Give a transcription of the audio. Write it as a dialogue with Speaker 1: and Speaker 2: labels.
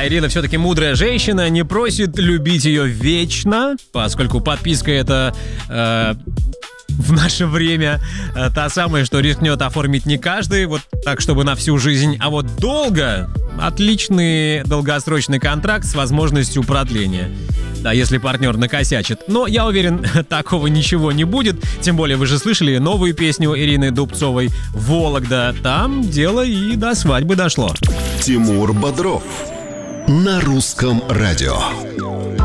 Speaker 1: Да, Ирина все-таки мудрая женщина, не просит любить ее вечно, поскольку подписка это... в наше время та самая, что рискнет оформить не каждый, вот так, чтобы на всю жизнь, а вот долго — отличный долгосрочный контракт с возможностью продления. Да, если партнер накосячит. Но я уверен, такого ничего не будет. Тем более вы же слышали новую песню Ирины Дубцовой «Вологда». Там дело и до свадьбы дошло.
Speaker 2: Тимур Бодров на Русском радио.